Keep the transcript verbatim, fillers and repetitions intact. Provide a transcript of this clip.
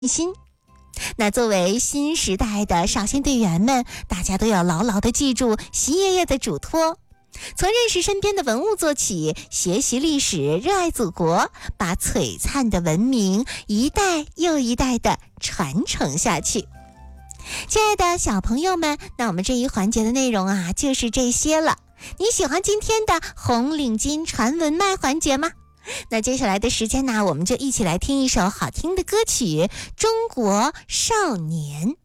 心。那作为新时代的少先队员们，大家都要牢牢地记住习爷爷的嘱托，从认识身边的文物做起，学习历史，热爱祖国，把璀璨的文明一代又一代地传承下去。亲爱的小朋友们，那我们这一环节的内容啊，就是这些了。你喜欢今天的红领巾传文脉环节吗？那接下来的时间呢，我们就一起来听一首好听的歌曲《中国少年》。